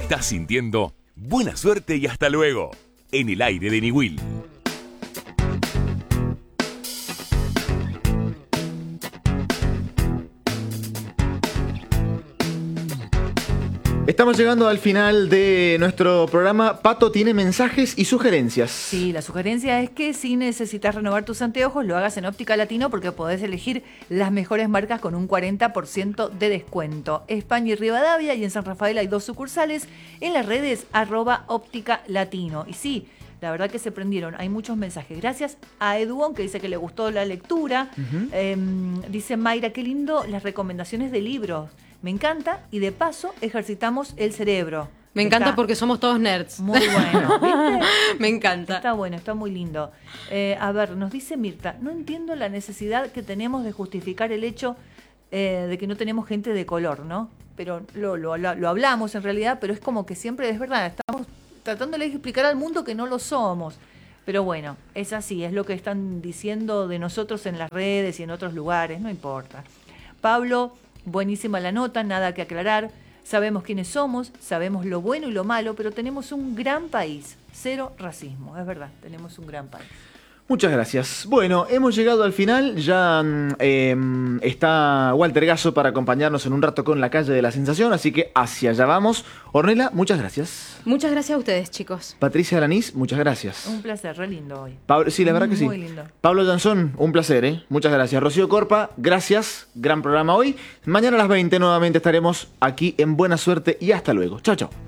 Estás sintiendo Buena Suerte y Hasta Luego en el aire de Niwil. Estamos llegando al final de nuestro programa. Pato tiene mensajes y sugerencias. Sí, la sugerencia es que si necesitas renovar tus anteojos, lo hagas en Óptica Latino porque podés elegir las mejores marcas con un 40% de descuento. España y Rivadavia, y en San Rafael hay 2 sucursales. En las redes, @Óptica Latino. Y sí, la verdad que se prendieron. Hay muchos mensajes. Gracias a Eduón, que dice que le gustó la lectura. Dice Mayra, qué lindo las recomendaciones de libros. Me encanta y de paso ejercitamos el cerebro. Me encanta porque somos todos nerds. Muy bueno, ¿viste? Me encanta. Está bueno, está muy lindo. A ver, nos dice Mirta, no entiendo la necesidad que tenemos de justificar el hecho de que no tenemos gente de color, ¿no? Pero lo hablamos en realidad, pero es como que siempre es verdad, estamos tratando de explicar al mundo que no lo somos. Pero bueno, es así, es lo que están diciendo de nosotros en las redes y en otros lugares, no importa. Pablo, buenísima la nota, nada que aclarar. Sabemos quiénes somos, sabemos lo bueno y lo malo, pero tenemos un gran país. Cero racismo, es verdad, tenemos un gran país. Muchas gracias. Bueno, hemos llegado al final. Ya está Walter Gasso para acompañarnos en un rato con La Calle de la Sensación, así que hacia allá vamos. Ornella, muchas gracias. Muchas gracias a ustedes, chicos. Patricia Alanís, muchas gracias. Un placer, re lindo hoy. Sí, la verdad que sí. Muy lindo. Pablo Jansón, un placer, ¿eh? Muchas gracias. Rocío Corpa, gracias. Gran programa hoy. Mañana a las 20 nuevamente estaremos aquí en Buena Suerte y hasta luego. Chao, chao.